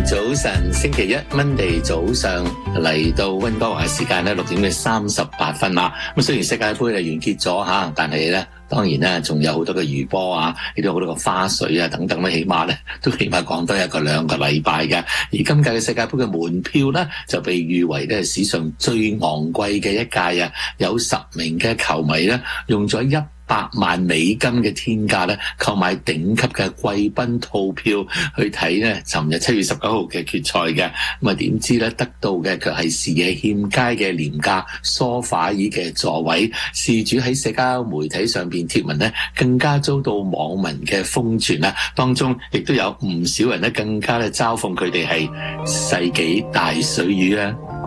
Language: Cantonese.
早晨，星期一 Monday 早上嚟到溫哥華時間咧6:38啦。咁雖然世界盃係完結咗吓，但係咧當然咧仲有好多嘅餘波啊，亦都好多嘅花絮啊等等咧，起碼講多2個禮拜嘅。而今屆嘅世界盃嘅門票咧就被譽為咧史上最昂貴嘅一屆啊，有10名嘅球迷咧用咗100萬美金嘅天價咧，購買頂級嘅貴賓套票去睇咧，尋日7月19號嘅決賽嘅。咁啊，點知咧得到嘅卻係視野欠佳嘅廉價梳化椅嘅座位。事主喺社交媒體上邊貼文咧，更加遭到網民嘅瘋傳啊！當中亦都有唔少人咧，更加咧嘲諷佢哋係世紀大水魚啊！